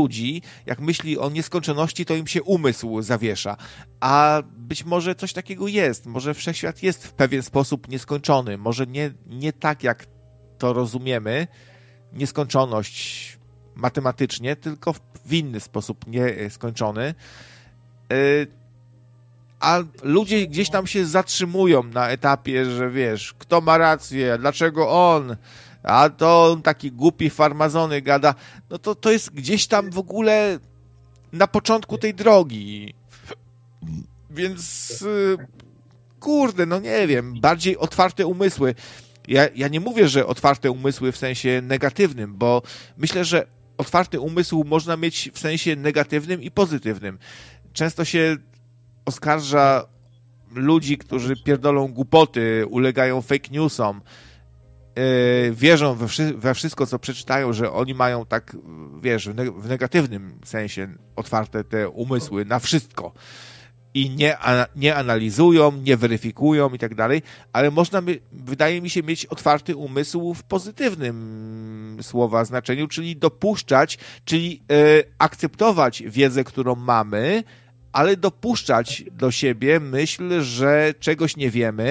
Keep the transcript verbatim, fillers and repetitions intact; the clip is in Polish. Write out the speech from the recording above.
ludzi, jak myśli o nieskończoności, to im się umysł zawiesza. A być może coś takiego jest. Może wszechświat jest w pewien sposób nieskończony. Może nie, nie tak, jak to rozumiemy, nieskończoność matematycznie, tylko w, w inny sposób nieskończony. Yy, a ludzie gdzieś tam się zatrzymują na etapie, że wiesz, kto ma rację, dlaczego on, a to on taki głupi farmazony gada. No to, to jest gdzieś tam w ogóle na początku tej drogi. Więc yy, kurde, no nie wiem, bardziej otwarte umysły. Ja, ja nie mówię, że otwarte umysły w sensie negatywnym, bo myślę, że otwarty umysł można mieć w sensie negatywnym i pozytywnym. Często się oskarża ludzi, którzy pierdolą głupoty, ulegają fake newsom, yy, wierzą we, wszy- we wszystko, co przeczytają, że oni mają tak, wiesz, w, ne- w negatywnym sensie otwarte te umysły na wszystko. I nie, a, nie analizują, nie weryfikują i tak dalej, ale można, by, wydaje mi się, mieć otwarty umysł w pozytywnym słowa znaczeniu, czyli dopuszczać, czyli e, akceptować wiedzę, którą mamy, ale dopuszczać do siebie myśl, że czegoś nie wiemy,